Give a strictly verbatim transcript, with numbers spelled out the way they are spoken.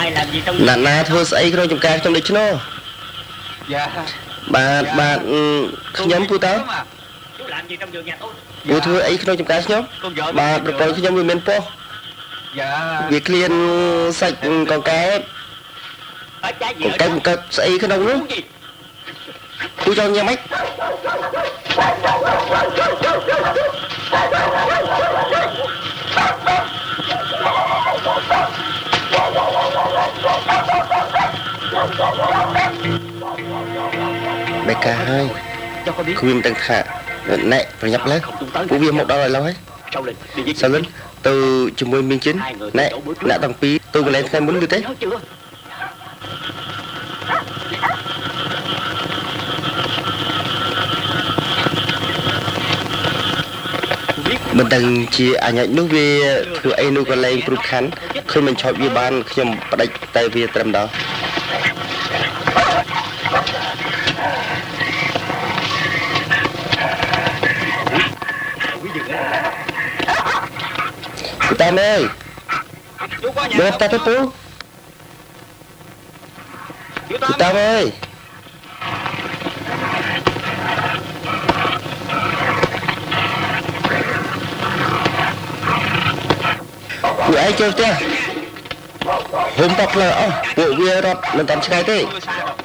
nà na thưa ấy cái trong ca trong lịch nó bà bà nhóm phụ táo bố thưa ấy cái trong ca nhóm bà được coi cái nhóm người men po việc liền sạch còn cái còn cái một cái ấy cái đâu nữa tôi cho nhà máy mẹ cả hai khuyên tăng thả nè phải nhập lấy của viên một đôi rồi lâu ấy sao lên từ chừng mươi miếng chín nè nè tăng phí tôi còn lên thêm muốn như thế mình đang chia ảnh nhận nước về thừa ai nuôi con lên bút khán khi mình chọn về ban khi mình bắt đầu tay về tầm đó Tam ơi đưa ta tới tú Tam ơi người ai chơi chưa hôm tập là ông bộ bia đó mình tắm sky thế